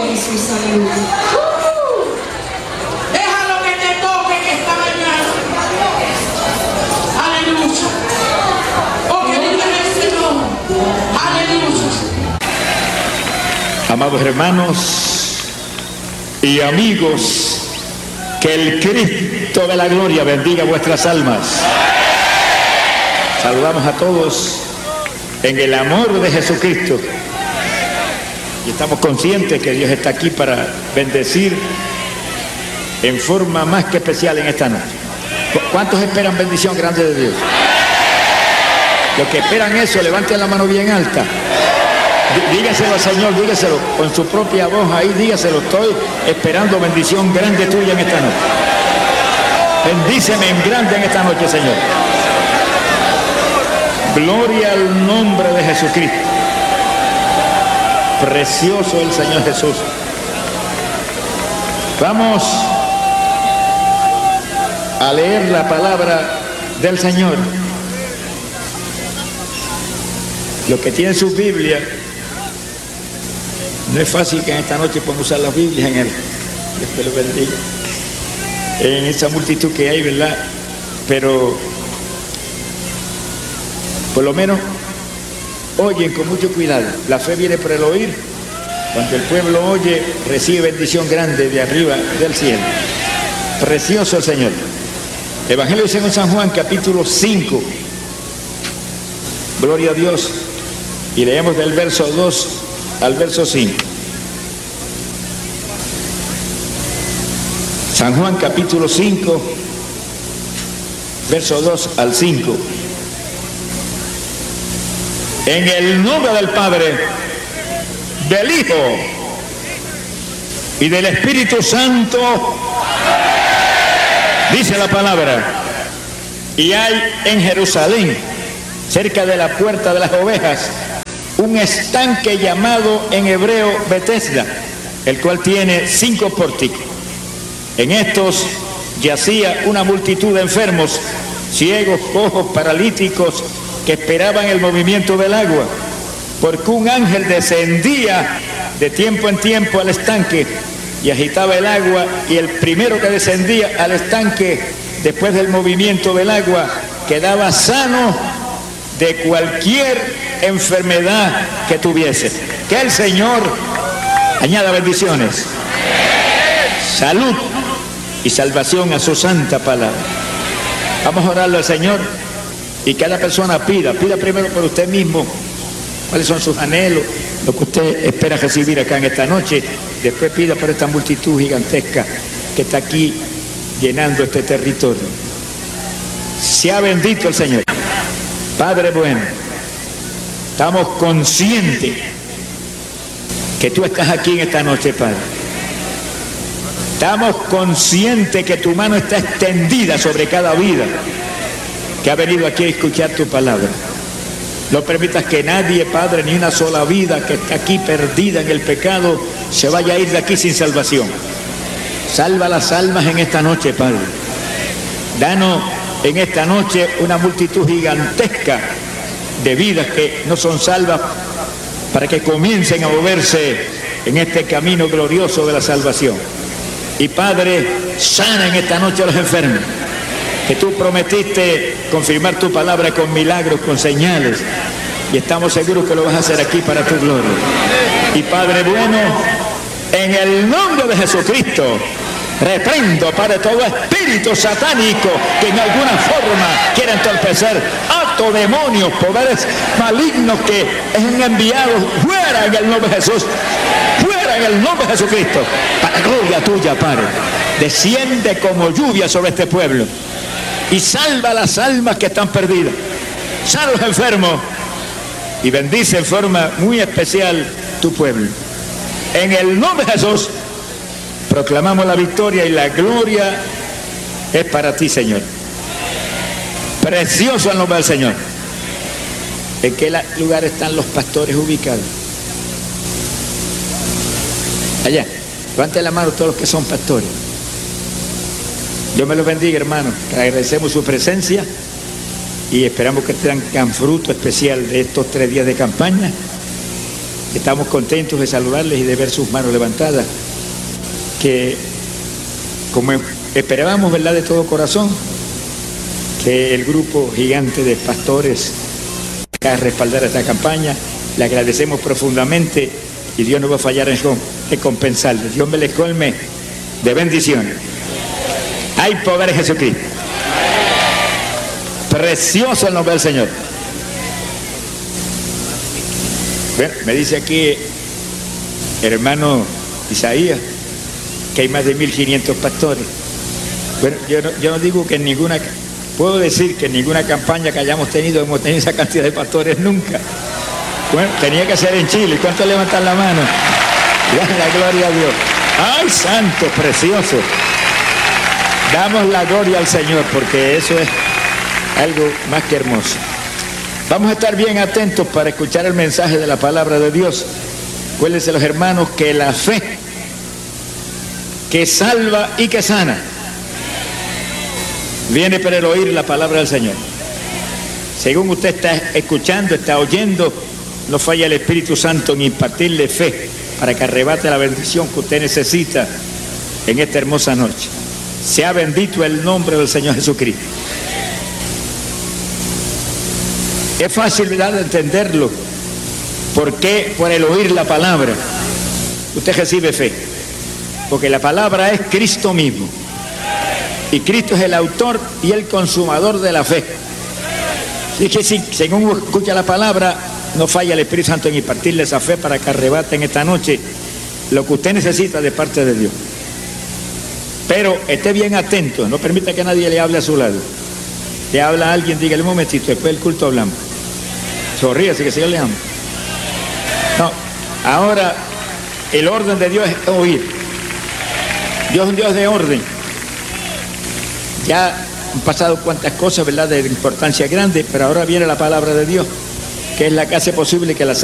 Jesús, aleluya. Déjalo que te toque en esta mañana. Aleluya. Oh, que lindo es el Señor. Aleluya. Amados hermanos y amigos, que el Cristo de la gloria bendiga vuestras almas. Saludamos a todos en el amor de Jesucristo y estamos conscientes que Dios está aquí para bendecir en forma más que especial en esta noche. ¿Cuántos esperan bendición grande de Dios? Los que esperan eso, levanten la mano bien alta. Dígaselo al Señor, dígaselo con su propia voz ahí, dígaselo: estoy esperando bendición grande tuya en esta noche. Bendíceme en grande en esta noche, Señor. Gloria al nombre de Jesucristo. Precioso el Señor Jesús. Vamos a leer la palabra del Señor. Los que tienen su Biblia, no es fácil que en esta noche puedan usar las Biblias en él. Dios lo bendiga. En esa multitud que hay, ¿verdad? Pero por lo menos oyen con mucho cuidado. La fe viene por el oír. Cuando el pueblo oye, recibe bendición grande de arriba del cielo. Precioso el Señor. Evangelio según San Juan, capítulo 5. Gloria a Dios. Y leemos del verso 2 al verso 5. San Juan capítulo 5, verso 2 al 5. En el nombre del Padre, del Hijo y del Espíritu Santo, dice la palabra: y hay en Jerusalén, cerca de la puerta de las ovejas, un estanque llamado en hebreo Betesda, el cual tiene 5 pórticos. En estos yacía una multitud de enfermos, ciegos, cojos, paralíticos, que esperaban el movimiento del agua, porque un ángel descendía de tiempo en tiempo al estanque y agitaba el agua, y el primero que descendía al estanque después del movimiento del agua quedaba sano de cualquier enfermedad que tuviese. Que el Señor añada bendiciones, salud y salvación a su santa palabra. Vamos a orarle al Señor y cada persona pida primero por usted mismo cuáles son sus anhelos, lo que usted espera recibir acá en esta noche. Después pida por esta multitud gigantesca que está aquí llenando este territorio. Sea bendito el Señor. Padre bueno, estamos conscientes que tú estás aquí en esta noche, Padre. Estamos conscientes que tu mano está extendida sobre cada vida que ha venido aquí a escuchar tu palabra. No permitas que nadie, Padre, ni una sola vida que está aquí perdida en el pecado, se vaya a ir de aquí sin salvación. Salva las almas en esta noche, Padre. Danos en esta noche una multitud gigantesca de vidas que no son salvas, para que comiencen a moverse en este camino glorioso de la salvación. Y Padre, sana en esta noche a los enfermos, que tú prometiste confirmar tu palabra con milagros, con señales, y estamos seguros que lo vas a hacer aquí para tu gloria. Y Padre bueno, en el nombre de Jesucristo, reprendo, Padre, todo espíritu satánico que en alguna forma quiera entorpecer, actos, demonios, poderes malignos que han enviado fuera en el nombre de Jesús, fuera en el nombre de Jesucristo, para gloria tuya, Padre. Desciende como lluvia sobre este pueblo y salva las almas que están perdidas, sana a los enfermos y bendice en forma muy especial tu pueblo. En el nombre de Jesús proclamamos la victoria, y la gloria es para ti, Señor. Precioso el nombre del Señor. ¿En qué lugar están los pastores ubicados? Allá. Levanten la mano todos los que son pastores. Dios me los bendiga, hermanos. Agradecemos su presencia y esperamos que tengan fruto especial de estos 3 días de campaña, Estamos contentos de saludarles y de ver sus manos levantadas, que como esperábamos, ¿verdad?, de todo corazón, que el grupo gigante de pastores que respaldara esta campaña, le agradecemos profundamente y Dios no va a fallar en recompensarles. Dios me les colme de bendiciones. Hay poder en Jesucristo. Precioso el nombre del Señor. Bueno, me dice aquí hermano Isaías que hay más de 1500 pastores. Bueno, yo no digo que en ninguna, puedo decir que en ninguna campaña que hayamos tenido hemos tenido esa cantidad de pastores nunca. Bueno, tenía que ser en Chile. ¿Cuántos levantan la mano? Dan la gloria a Dios. ¡Ay, santo, precioso! Damos la gloria al Señor porque eso es algo más que hermoso. Vamos a estar bien atentos para escuchar el mensaje de la palabra de Dios. Acuérdense los hermanos que la fe que salva y que sana viene por el oír la palabra del Señor. Según usted está escuchando, está oyendo, no falla el Espíritu Santo en impartirle fe para que arrebate la bendición que usted necesita en esta hermosa noche. Sea bendito el nombre del Señor Jesucristo. Es fácil, ¿verdad?, de entenderlo. ¿Por qué? Por el oír la palabra usted recibe fe. Porque la palabra es Cristo mismo. Y Cristo es el autor y el consumador de la fe. Así que si según escucha la palabra, no falla el Espíritu Santo en impartirle esa fe para que arrebate en esta noche lo que usted necesita de parte de Dios. Pero esté bien atento, no permita que nadie le hable a su lado. Le habla a alguien, dígale un momentito, después del culto hablamos. Sonríase que siga le amo. No, ahora el orden de Dios es oír. Dios es un Dios de orden. Ya han pasado cuantas cosas, ¿verdad?, de importancia grande, pero ahora viene la palabra de Dios, que es la que hace posible que la